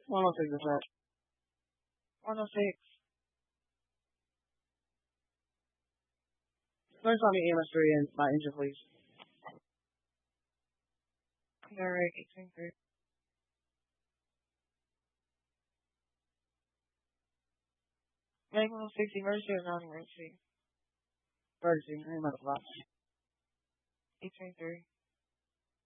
106 is that. 106. Please tell me EMS 3 and my engine, please. Alright, 823. Make 160 emergency or non-emergency? Emergency, I'm at the box. 823.